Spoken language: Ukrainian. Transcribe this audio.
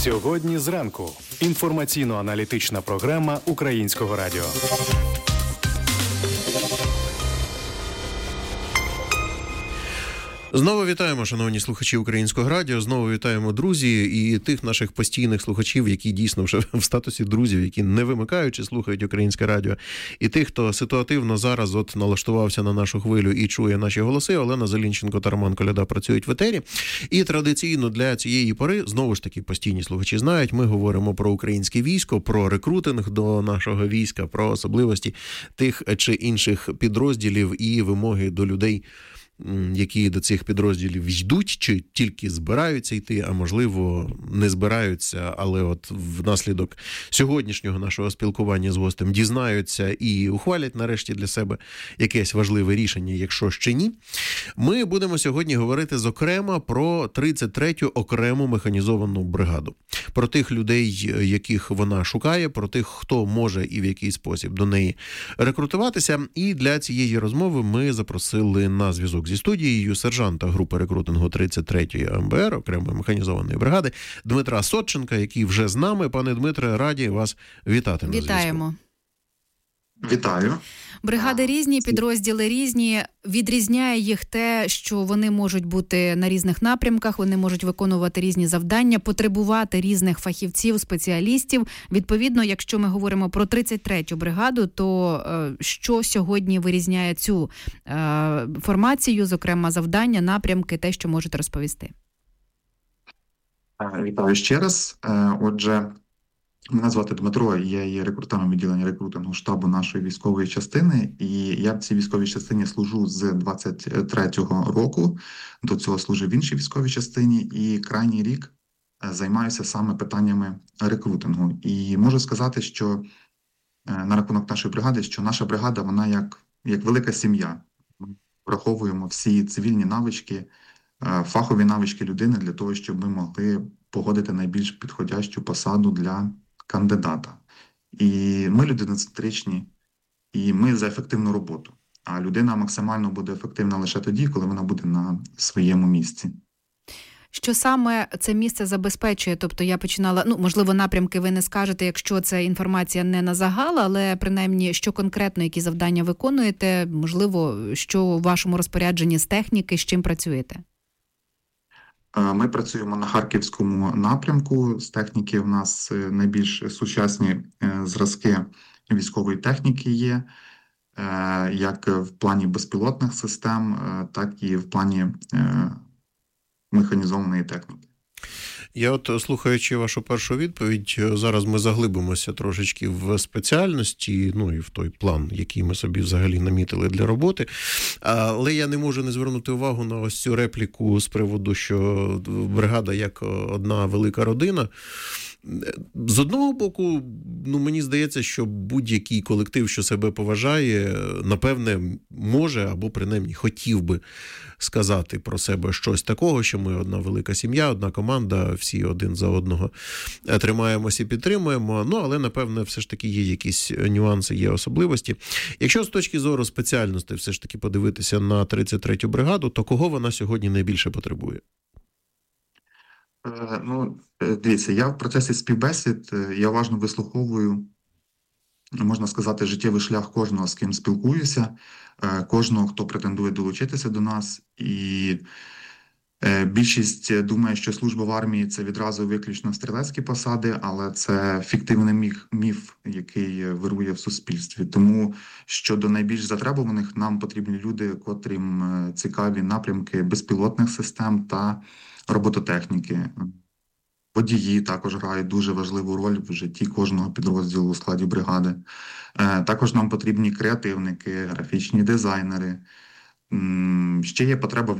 Сьогодні зранку. Інформаційно-аналітична програма Українського радіо. Знову вітаємо, шановні слухачі Українського радіо, знову вітаємо друзі і тих наших постійних слухачів, які дійсно вже в статусі друзів, які не вимикаючи слухають Українське радіо, і тих, хто ситуативно зараз от налаштувався на нашу хвилю і чує наші голоси. Олена Зелінченко та Роман Коляда працюють в етері. І традиційно для цієї пори, знову ж таки, постійні слухачі знають, ми говоримо про українське військо, про рекрутинг до нашого війська, про особливості тих чи інших підрозділів і вимоги до людей, які до цих підрозділів йдуть, чи тільки збираються йти, а можливо не збираються, але от внаслідок сьогоднішнього нашого спілкування з гостем дізнаються і ухвалять нарешті для себе якесь важливе рішення, якщо ще ні. Ми будемо сьогодні говорити зокрема про 33-ю окрему механізовану бригаду. Про тих людей, яких вона шукає, про тих, хто може і в який спосіб до неї рекрутуватися. І для цієї розмови ми запросили на зв'язок зі студією сержанта групи рекрутингу 33-ї АМБР, окремої механізованої бригади, Дмитра Сотченка, який вже з нами. Пане Дмитре, раді вас вітати. Вітаємо. Вітаю. Бригади різні, підрозділи різні. Відрізняє їх те, що вони можуть бути на різних напрямках, вони можуть виконувати різні завдання, потребувати різних фахівців, спеціалістів. Відповідно, якщо ми говоримо про 33-ю бригаду, то що сьогодні вирізняє цю формацію, зокрема завдання, напрямки, те, що можете розповісти? Вітаю ще раз. Отже, мене звати Дмитро, я є рекрутером відділення рекрутингу штабу нашої військової частини, і я в цій військовій частині служу з 23-го року, до цього служив в іншій військовій частині, і крайній рік займаюся саме питаннями рекрутингу. І можу сказати, що на рахунок нашої бригади, що наша бригада, вона як велика сім'я. Ми враховуємо всі цивільні навички, фахові навички людини для того, щоб ми могли погодити найбільш підходящу посаду для кандидата. І ми людиноцентричні, і ми за ефективну роботу. А людина максимально буде ефективна лише тоді, коли вона буде на своєму місці. Що саме це місце забезпечує? Тобто я починала, можливо, напрямки ви не скажете, якщо це інформація не на загал, але принаймні, що конкретно, які завдання виконуєте, можливо, що у вашому розпорядженні з техніки, з чим працюєте? Ми працюємо на Харківському напрямку. З техніки в нас найбільш сучасні зразки військової техніки є, як в плані безпілотних систем, так і в плані механізованої техніки. Я от, слухаючи вашу першу відповідь, зараз ми заглибимося трошечки в спеціальності, і в той план, який ми собі взагалі намітили для роботи. Але я не можу не звернути увагу на ось цю репліку з приводу, що бригада як одна велика родина. З одного боку, мені здається, що будь-який колектив, що себе поважає, напевне, може або принаймні хотів би сказати про себе щось такого, що ми одна велика сім'я, одна команда, всі один за одного тримаємося і підтримуємо. Але, напевне, все ж таки є якісь нюанси, є особливості. Якщо з точки зору спеціальності все ж таки подивитися на 33-ю бригаду, то кого вона сьогодні найбільше потребує? Дивіться, я в процесі співбесід, я уважно вислуховую, можна сказати, життєвий шлях кожного, з ким спілкуюся, кожного, хто претендує долучитися до нас. І більшість думає, що служба в армії – це відразу виключно стрілецькі посади, але це фіктивний міф, який вирує в суспільстві. Тому щодо найбільш затребуваних нам потрібні люди, котрим цікаві напрямки безпілотних систем та робототехніки. Водії також грають дуже важливу роль в житті кожного підрозділу у складі бригади. Також нам потрібні креативники, графічні дизайнери. Ще є потреба в